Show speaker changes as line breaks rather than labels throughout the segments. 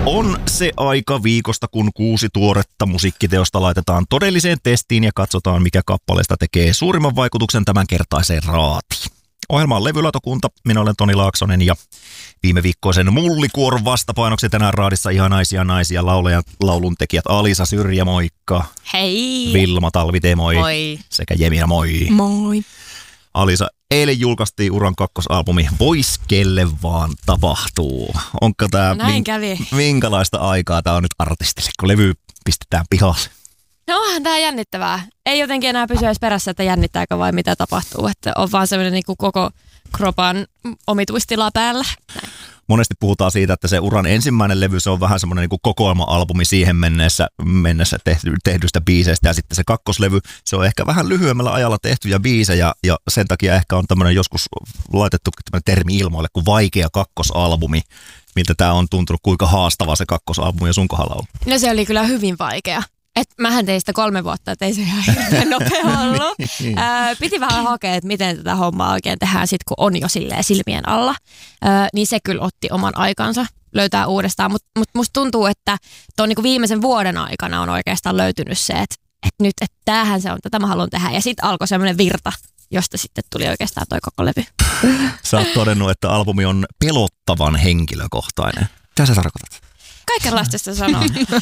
On se aika viikosta, kun 6 tuoretta musiikkiteosta laitetaan todelliseen testiin ja katsotaan, mikä kappaleesta tekee suurimman vaikutuksen tämänkertaiseen raatiin. Ohjelma on Levylautakunta, minä olen Toni Laaksonen ja viime viikkoisen Mullikuoron vastapainoksi tänään raadissa ihan naisia lauleja, lauluntekijät Alisa Syrjä, moikka.
Hei.
Vilma Talvite, moi.
Moi.
Sekä Jemina, moi.
Moi.
Alisa, eilen julkaistiin uran kakkosalbumi Vois kelle vaan tapahtuu. Onko tää minkälaista aikaa tää on nyt artistille, kun levy pistetään pihalle?
No onhan tää jännittävää. Ei jotenkin enää pysy edes perässä, että jännittääkö vai mitä tapahtuu. Että on vaan semmoinen niin kuin koko kropan omituistila päällä. Näin.
Monesti puhutaan siitä, että se uran ensimmäinen levy, se on vähän semmoinen niin kuin kokoelma-albumi siihen mennessä tehdyistä biiseistä. Ja sitten se kakkoslevy, se on ehkä vähän lyhyemmällä ajalla tehtyjä biisejä. Ja sen takia ehkä on tämmöinen joskus laitettu termi ilmoille kuin vaikea kakkosalbumi. Miltä tää on tuntunut, kuinka haastava se kakkosalbumi ja sun kohdalla on?
No se oli kyllä hyvin vaikea. Mähän tein sitä 3 vuotta, että ei se ihan hirveän nopea ollut. Piti vähän hakea, että miten tätä hommaa oikein tehdään sit, kun on jo silleen silmien alla. Niin se kyllä otti oman aikansa löytää uudestaan. Mutta musta tuntuu, että tuon niinku viimeisen vuoden aikana on oikeastaan löytynyt se, että nyt että tämähän se on, tätä mä haluan tehdä. Ja sitten alkoi semmoinen virta, josta sitten tuli oikeastaan toi koko levy.
Sä oot todennut, että albumi on pelottavan henkilökohtainen. Mitä sä tarkoitat?
Kaikenlaista sitä sanoo.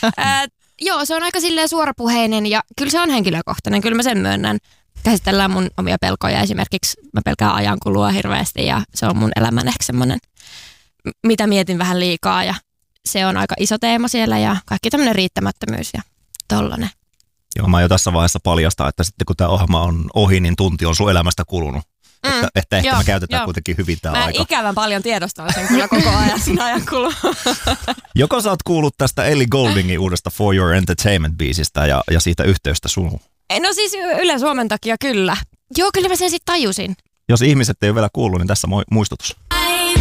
Joo, se on aika silleen suorapuheinen ja kyllä se on henkilökohtainen, kyllä mä sen myönnän. Käsitellään mun omia pelkoja esimerkiksi, mä pelkään ajankulua hirveästi ja se on mun elämän ehkä semmoinen, mitä mietin vähän liikaa ja se on aika iso teema siellä ja kaikki tämmöinen riittämättömyys ja tollanen.
Joo, mä jo tässä vaiheessa paljastan, että sitten kun tämä ohjelma on ohi, niin tunti on sun elämästä kulunut. Että ehkä me käytetään kuitenkin hyvin tämä aika.
Mä ikävän paljon tiedostan sen kyllä koko ajan siinä ajankulua.
Joko sä oot kuullut tästä Ellie Gouldingin uudesta For Your Entertainment-biisistä ja siitä yhteystä sunuun?
No siis Yle Suomen takia kyllä. Joo, kyllä mä sen sitten tajusin.
Jos ihmiset ei ole vielä kuullut, niin tässä muistutus.